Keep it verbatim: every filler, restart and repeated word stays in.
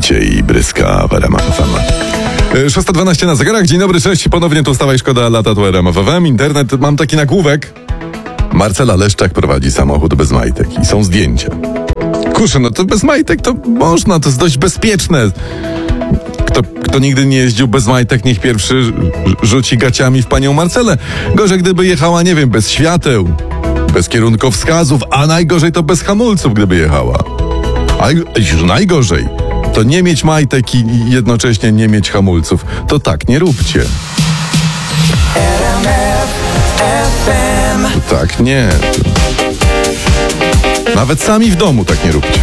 bicie i bryska w R M F F M. szósta dwanaście na zegarach. Dzień dobry, cześć. Ponownie tu Wstawaj, Szkoda lata, tu R M F F M. Internet, mam taki nagłówek. Marcela Leszczak prowadzi samochód bez majtek i są zdjęcia. Kurczę, no to bez majtek to można, to jest dość bezpieczne. Kto, kto nigdy nie jeździł bez majtek, niech pierwszy rzuci gaciami w panią Marcelę. Gorzej, gdyby jechała, nie wiem, bez świateł, bez kierunkowskazów, a najgorzej to bez hamulców, gdyby jechała. A już najgorzej to nie mieć majtek i jednocześnie nie mieć hamulców. To tak nie róbcie. Tak nie. Nawet sami w domu tak nie róbcie.